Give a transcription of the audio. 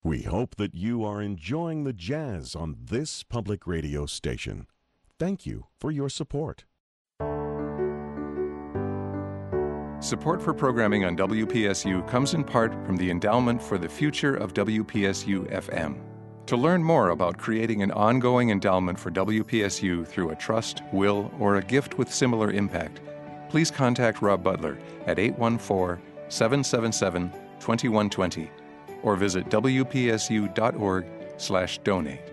We hope that you are enjoying the jazz on this public radio station. Thank you for your support. Support for programming on WPSU comes in part from the Endowment for the Future of WPSU-FM. To learn more about creating an ongoing endowment for WPSU through a trust, will, or a gift with similar impact, please contact Rob Butler at 814-777-2120 or visit wpsu.org/donate.